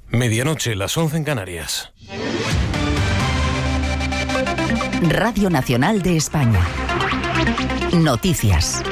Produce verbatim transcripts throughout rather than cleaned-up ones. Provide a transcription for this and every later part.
Medianoche, las once en Canarias. Radio Nacional de España. Noticias.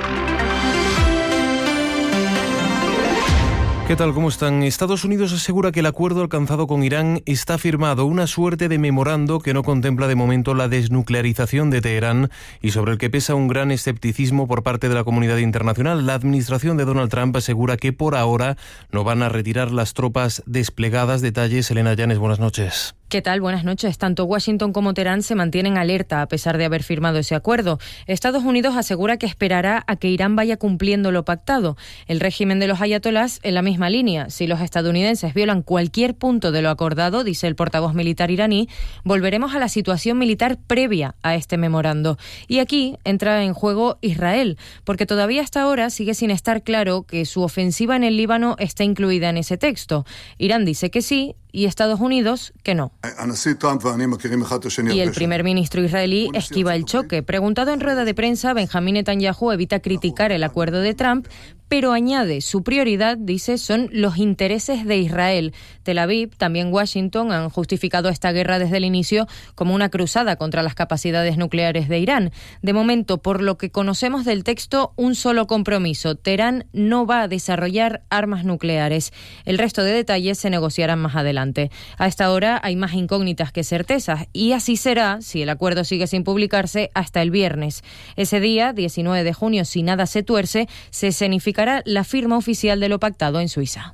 ¿Qué tal? ¿Cómo están? Estados Unidos asegura que el acuerdo alcanzado con Irán está firmado, una suerte de memorando que no contempla de momento la desnuclearización de Teherán y sobre el que pesa un gran escepticismo por parte de la comunidad internacional. La administración de Donald Trump asegura que por ahora no van a retirar las tropas desplegadas. Detalles, Elena Llanes, buenas noches. ¿Qué tal? Buenas noches. Tanto Washington como Teherán se mantienen alerta a pesar de haber firmado ese acuerdo. Estados Unidos asegura que esperará a que Irán vaya cumpliendo lo pactado. El régimen de los ayatolás en la misma línea. Si los estadounidenses violan cualquier punto de lo acordado, dice el portavoz militar iraní, volveremos a la situación militar previa a este memorando. Y aquí entra en juego Israel, porque todavía hasta ahora sigue sin estar claro que su ofensiva en el Líbano está incluida en ese texto. Irán dice que sí y Estados Unidos que no. Y el primer ministro israelí esquiva el choque. Preguntado en rueda de prensa, Benjamín Netanyahu evita criticar el acuerdo de Trump, pero añade, su prioridad, dice, son los intereses de Israel. Tel Aviv, también Washington, han justificado esta guerra desde el inicio como una cruzada contra las capacidades nucleares de Irán. De momento, por lo que conocemos del texto, un solo compromiso. Teherán no va a desarrollar armas nucleares. El resto de detalles se negociarán más adelante. A esta hora hay más incógnitas que certezas, y así será, si el acuerdo sigue sin publicarse, hasta el viernes. Ese día, diecinueve de junio, si nada se tuerce, se escenifica la firma oficial de lo pactado en Suiza.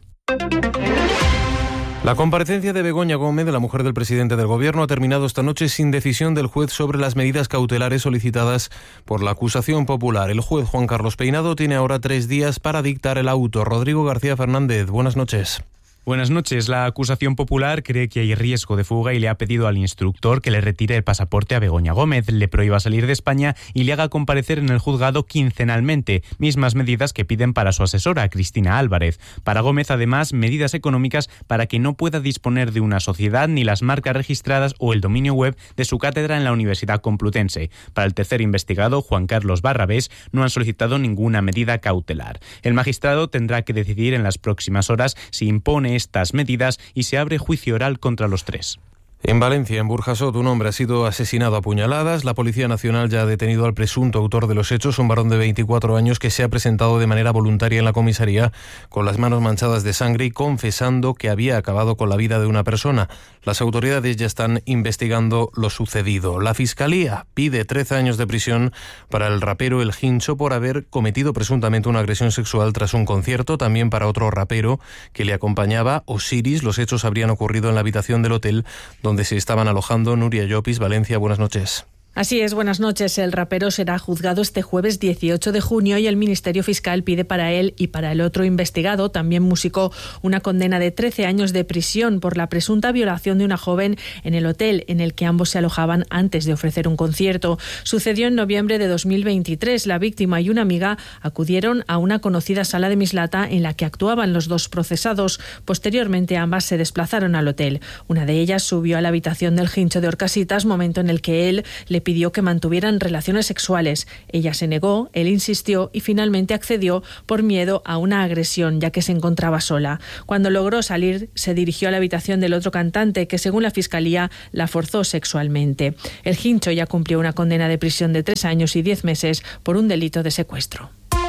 La comparecencia de Begoña Gómez, la mujer del presidente del Gobierno, ha terminado esta noche sin decisión del juez sobre las medidas cautelares solicitadas por la acusación popular. El juez Juan Carlos Peinado tiene ahora tres días para dictar el auto. Rodrigo García Fernández, buenas noches. Buenas noches. La acusación popular cree que hay riesgo de fuga y le ha pedido al instructor que le retire el pasaporte a Begoña Gómez, le prohíba salir de España y le haga comparecer en el juzgado quincenalmente, mismas medidas que piden para su asesora, Cristina Álvarez. Para Gómez, además, medidas económicas para que no pueda disponer de una sociedad ni las marcas registradas o el dominio web de su cátedra en la Universidad Complutense. Para el tercer investigado, Juan Carlos Barrabés, no han solicitado ninguna medida cautelar. El magistrado tendrá que decidir en las próximas horas si impone estas medidas y se abre juicio oral contra los tres. En Valencia, en Burjasot, un hombre ha sido asesinado a puñaladas. La Policía Nacional ya ha detenido al presunto autor de los hechos, un varón de veinticuatro años que se ha presentado de manera voluntaria en la comisaría con las manos manchadas de sangre y confesando que había acabado con la vida de una persona. Las autoridades ya están investigando lo sucedido. La Fiscalía pide trece años de prisión para el rapero El Hincho por haber cometido presuntamente una agresión sexual tras un concierto. También para otro rapero que le acompañaba, Osiris. Los hechos habrían ocurrido en la habitación del hotel donde donde se estaban alojando. Nuria Llopis, Valencia, buenas noches. Así es, buenas noches. El rapero será juzgado este jueves dieciocho de junio y el Ministerio Fiscal pide para él y para el otro investigado, también músico, una condena de trece años de prisión por la presunta violación de una joven en el hotel en el que ambos se alojaban antes de ofrecer un concierto. Sucedió en noviembre de dos mil veintitrés. La víctima y una amiga acudieron a una conocida sala de Mislata en la que actuaban los dos procesados. Posteriormente, ambas se desplazaron al hotel. Una de ellas subió a la habitación del Hincho de Orcasitas, momento en el que él le pidió que mantuvieran relaciones sexuales. Ella se negó, él insistió y finalmente accedió por miedo a una agresión, ya que se encontraba sola. Cuando logró salir, se dirigió a la habitación del otro cantante, que según la Fiscalía la forzó sexualmente. El Hincho ya cumplió una condena de prisión de tres años y diez meses por un delito de secuestro.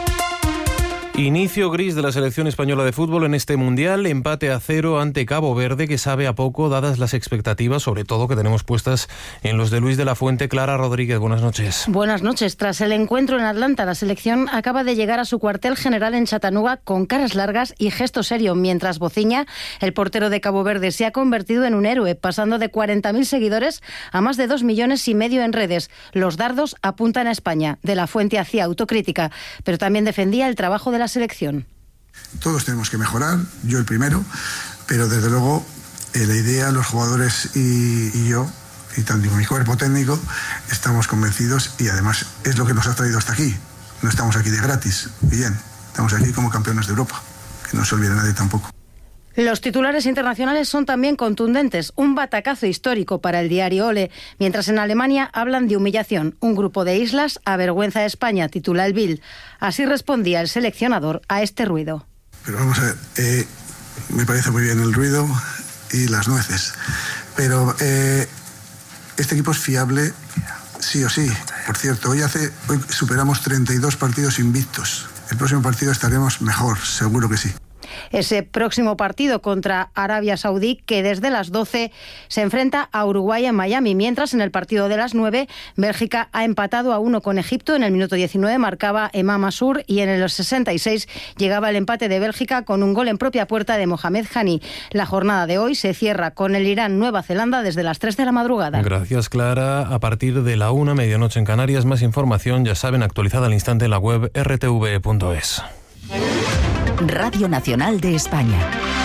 Inicio gris de la selección española de fútbol en este Mundial, empate a cero ante Cabo Verde, que sabe a poco dadas las expectativas, sobre todo que tenemos puestas en los de Luis de la Fuente. Clara Rodríguez, buenas noches. Buenas noches. Tras el encuentro en Atlanta, la selección acaba de llegar a su cuartel general en Chattanooga con caras largas y gesto serio, mientras Bociña, el portero de Cabo Verde, se ha convertido en un héroe, pasando de cuarenta mil seguidores a más de dos millones y medio en redes. Los dardos apuntan a España. De la Fuente hacía autocrítica, pero también defendía el trabajo de la selección. Todos tenemos que mejorar, yo el primero, pero desde luego eh, la idea, los jugadores y, y yo, y también mi cuerpo técnico, estamos convencidos y además es lo que nos ha traído hasta aquí. No estamos aquí de gratis, bien, estamos aquí como campeones de Europa, que no se olvide nadie tampoco. Los titulares internacionales son también contundentes. Un batacazo histórico para el diario Ole. Mientras en Alemania hablan de humillación. Un grupo de islas avergüenza a España, titula el Bild. Así respondía el seleccionador a este ruido. Pero vamos a ver, eh, me parece muy bien el ruido y las nueces. Pero eh, este equipo es fiable sí o sí. Por cierto, hoy, hace, hoy superamos treinta y dos partidos invictos. El próximo partido estaremos mejor, seguro que sí. Ese próximo partido contra Arabia Saudí, que desde las doce se enfrenta a Uruguay en Miami, mientras en el partido de las nueve Bélgica ha empatado a uno con Egipto. En el minuto diecinueve marcaba Emam Asur y en el sesenta y seis llegaba el empate de Bélgica con un gol en propia puerta de Mohamed Hani. La jornada de hoy se cierra con el Irán-Nueva Zelanda desde las tres de la madrugada. Gracias, Clara. A partir de la una, medianoche en Canarias, más información, ya saben, actualizada al instante en la web r t v punto es. Radio Nacional de España.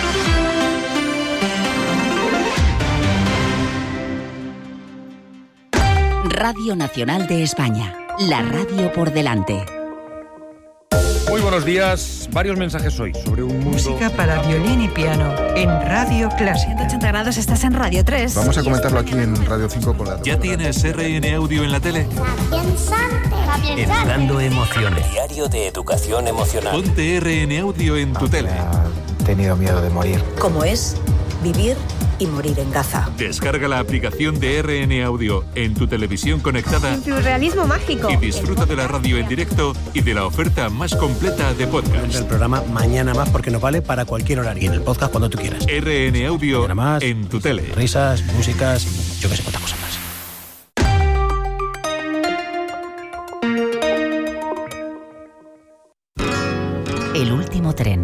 Radio Nacional de España. La radio por delante. Muy buenos días. Varios mensajes hoy sobre un mundo... Música para violín y piano en Radio Clásica. ciento ochenta grados, estás en Radio tres. Vamos a comentarlo aquí en Radio cinco con la... ¿Ya tienes R N Audio en la tele? Educando emociones. Diario de educación emocional. Ponte R N Audio en tu tele. He tenido miedo de morir. ¿Cómo es vivir y morir en Gaza? Descarga la aplicación de R N Audio en tu televisión conectada. Surrealismo mágico. Y disfruta de la radio en directo y de la oferta más completa de podcast. El programa Mañana Más, porque nos vale para cualquier horario. Y en el podcast cuando tú quieras. R N Audio más, en tu tele. Risas, músicas, yo que sé cuántas cosas más. El último tren.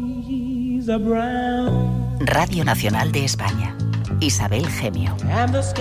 Radio Nacional de España. Isabel Gemio.